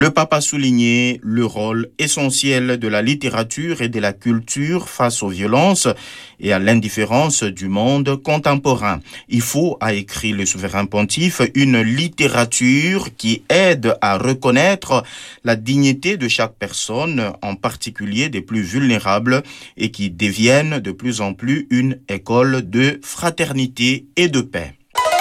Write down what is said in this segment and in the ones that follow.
Le pape a souligné le rôle essentiel de la littérature et de la culture face aux violences et à l'indifférence du monde contemporain. Il faut, a écrit le souverain pontife, une littérature qui aide à reconnaître la dignité de chaque personne, en particulier des plus vulnérables, et qui devienne de plus en plus une école de fraternité et de paix.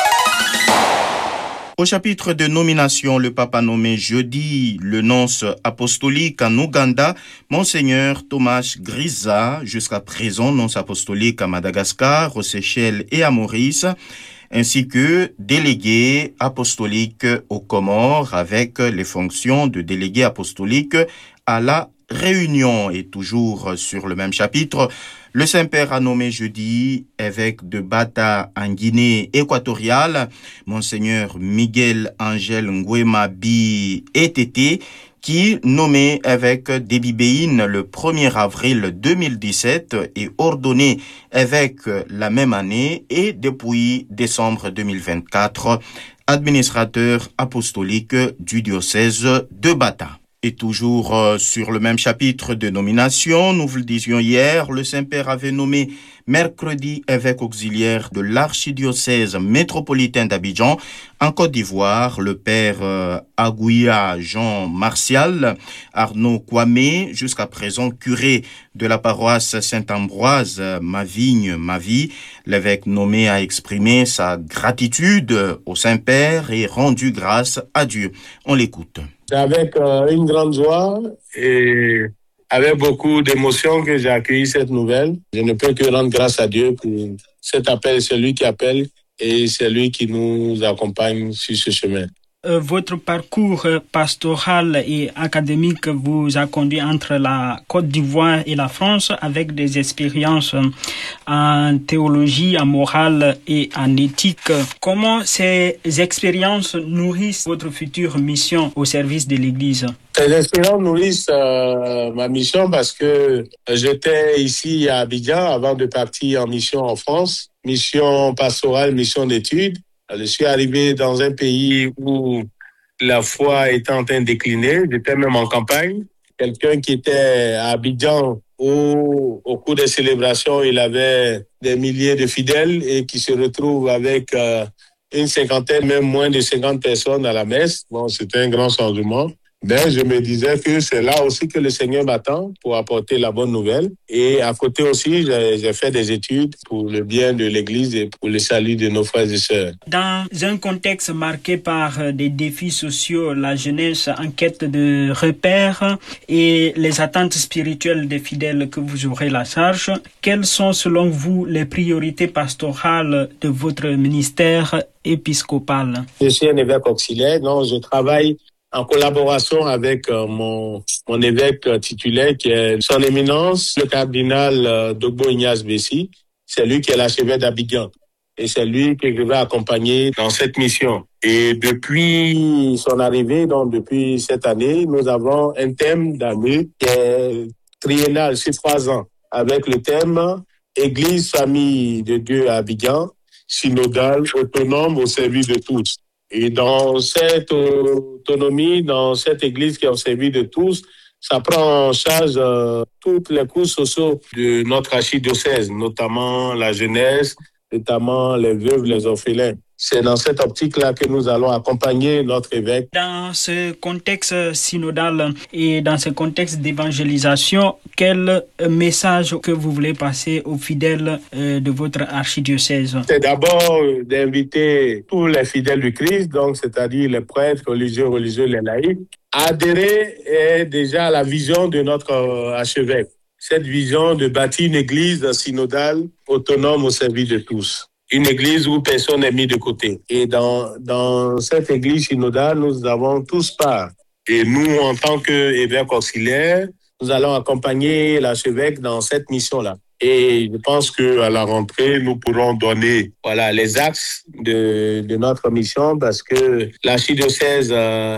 Au chapitre de nomination, le pape a nommé jeudi le nonce apostolique en Ouganda, Monseigneur Thomas Grisa, jusqu'à présent nonce apostolique à Madagascar, aux Seychelles et à Maurice, ainsi que délégué apostolique aux Comores avec les fonctions de délégué apostolique à la Réunion. Et toujours sur le même chapitre, le Saint-Père a nommé jeudi évêque de Bata en Guinée équatoriale, Monseigneur Miguel Angel Nguema Bi Etete, qui, nommé évêque d'Ebibéine le 1er avril 2017 et ordonné évêque la même année et depuis décembre 2024, administrateur apostolique du diocèse de Bata. Et toujours sur le même chapitre de nomination, nous vous le disions hier, le Saint-Père avait nommé mercredi évêque auxiliaire de l'archidiocèse métropolitain d'Abidjan en Côte d'Ivoire, le père Agouya Jean Martial Arnaud Kwame, jusqu'à présent curé de la paroisse Saint-Ambroise, ma vigne, ma vie. L'évêque nommé a exprimé sa gratitude au Saint-Père et rendu grâce à Dieu. On l'écoute. C'est avec une grande joie et avec beaucoup d'émotion que j'ai accueilli cette nouvelle. Je ne peux que rendre grâce à Dieu pour cet appel. C'est lui qui appelle et c'est lui qui nous accompagne sur ce chemin. Votre parcours pastoral et académique vous a conduit entre la Côte d'Ivoire et la France avec des expériences en théologie, en morale et en éthique. Comment ces expériences nourrissent votre future mission au service de l'Église? Ces expériences nourrissent ma mission parce que j'étais ici à Abidjan avant de partir en mission en France, mission pastorale, mission d'études. Je suis arrivé dans un pays où la foi était en train de décliner. J'étais même en campagne. Quelqu'un qui était à Abidjan où, au cours des célébrations, il avait des milliers de fidèles et qui se retrouve avec une cinquantaine, même moins de 50 personnes à la messe. Bon, c'était un grand changement. Ben, je me disais que c'est là aussi que le Seigneur m'attend pour apporter la bonne nouvelle. Et à côté aussi, j'ai fait des études pour le bien de l'Église et pour le salut de nos frères et sœurs. Dans un contexte marqué par des défis sociaux, la jeunesse en quête de repères et les attentes spirituelles des fidèles que vous aurez la charge, quelles sont selon vous les priorités pastorales de votre ministère épiscopal? Je suis un évêque auxiliaire, donc je travaille en collaboration avec mon évêque titulaire qui est son éminence, le cardinal Dogbo Ignace Bessi. C'est lui qui est l'archevêque d'Abidjan. Et c'est lui que je vais accompagner dans cette mission. Et depuis son arrivée, donc depuis cette année, nous avons un thème d'année qui est triennal sur 3 ans, avec le thème Église, famille de Dieu à Abidjan, synodale, autonome au service de tous. Et dans cette autonomie, dans cette église qui est au service de tous, ça prend en charge toutes les couches sociaux de notre archidiocèse, notamment la jeunesse, notamment les veuves, les orphelins. C'est dans cette optique-là que nous allons accompagner notre évêque. Dans ce contexte synodal et dans ce contexte d'évangélisation, quel message que vous voulez passer aux fidèles de votre archidiocèse? C'est d'abord d'inviter tous les fidèles du Christ, donc c'est-à-dire les prêtres, religieux, les laïcs, à adhérer déjà à la vision de notre archevêque. Cette vision de bâtir une église synodale autonome au service de tous. Une église où personne n'est mis de côté. Et dans cette église synodale, nous avons tous part. Et nous, en tant qu'évêque auxiliaire, nous allons accompagner l'archevêque dans cette mission-là. Et je pense qu'à la rentrée, nous pourrons donner les axes de notre mission parce que l'archidiocèse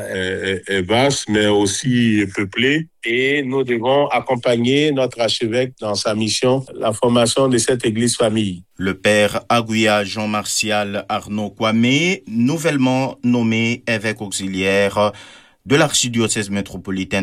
est vaste, mais aussi peuplée. Et nous devons accompagner notre archevêque dans sa mission, la formation de cette église famille. Le père Agouya Jean Martial Arnaud Kwame, nouvellement nommé évêque auxiliaire de l'archidiocèse métropolitain